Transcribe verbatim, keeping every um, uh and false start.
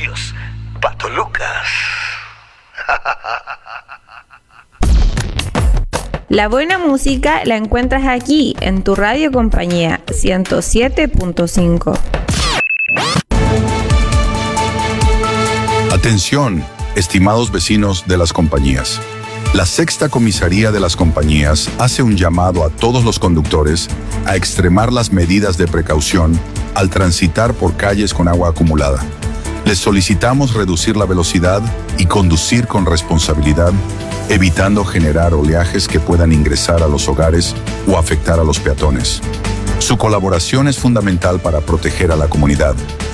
negocios. Pato Lucas. La buena música la encuentras aquí, en tu radio compañía, ciento siete punto cinco. Atención, estimados vecinos de las compañías. La Sexta Comisaría de las Compañías hace un llamado a todos los conductores a extremar las medidas de precaución al transitar por calles con agua acumulada. Les solicitamos reducir la velocidad y conducir con responsabilidad, evitando generar oleajes que puedan ingresar a los hogares o afectar a los peatones. Su colaboración es fundamental para proteger a la comunidad.